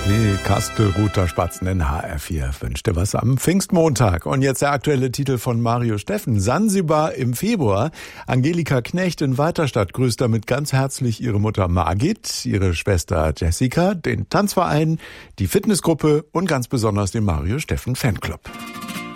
Nee, Kastelruther Spatzen in HR4 wünschte was am Pfingstmontag. Und jetzt der aktuelle Titel von Mario Steffen. Sansibar im Februar. Angelika Knecht in Weiterstadt grüßt damit ganz herzlich ihre Mutter Margit, ihre Schwester Jessica, den Tanzverein, die Fitnessgruppe und ganz besonders den Mario Steffen Fanclub.